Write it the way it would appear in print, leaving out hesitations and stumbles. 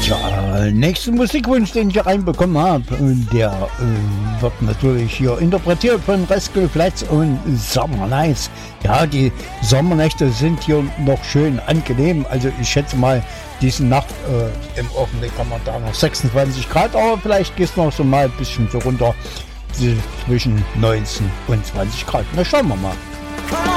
Ja, nächsten Musikwunsch, den ich reinbekommen habe, der wird natürlich hier interpretiert von Rascal Flatts und Summer Nights. Ja, die Sommernächte sind hier noch schön angenehm. Also ich schätze mal, diese Nacht im Augenblick haben wir da noch 26 Grad, aber vielleicht geht es noch so mal ein bisschen so runter zwischen 19 und 20 Grad. Na, schauen wir mal.